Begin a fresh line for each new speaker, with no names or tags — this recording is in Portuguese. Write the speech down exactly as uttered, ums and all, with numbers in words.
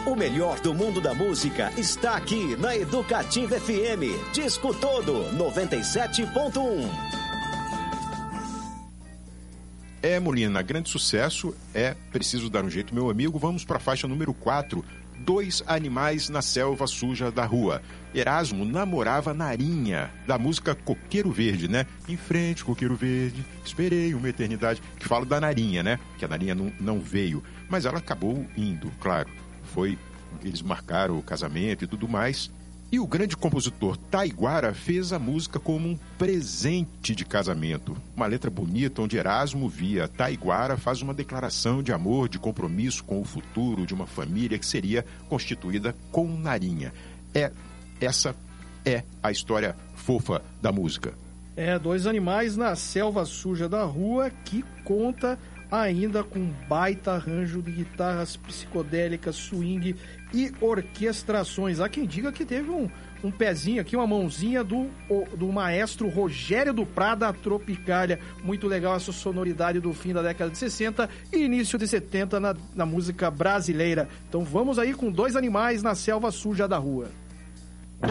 O melhor do mundo da música está aqui na Educativa F M. Disco Todo, noventa e sete ponto um.
É, Molina, grande sucesso, é Preciso Dar um Jeito, meu amigo. Vamos para a faixa número quatro, Dois Animais na Selva Suja da Rua. Erasmo namorava Narinha, da música Coqueiro Verde, né? Em frente, Coqueiro Verde, esperei uma eternidade, que fala da Narinha, né? Que a Narinha não, não veio, mas ela acabou indo, claro. Foi, eles marcaram o casamento e tudo mais. E o grande compositor Taiguara fez a música como um presente de casamento. Uma letra bonita onde Erasmo, via Taiguara, faz uma declaração de amor, de compromisso com o futuro de uma família que seria constituída com Narinha. É, essa é a história fofa da música.
É, Dois Animais na Selva Suja da Rua, que conta ainda com baita arranjo de guitarras psicodélicas, swing e orquestrações. Há quem diga que teve um, um pezinho aqui, uma mãozinha do, do maestro Rogério do Prada Tropicália. Muito legal essa sonoridade do fim da década de sessenta e início de setenta na, na música brasileira. Então vamos aí com Dois Animais na Selva Suja da Rua.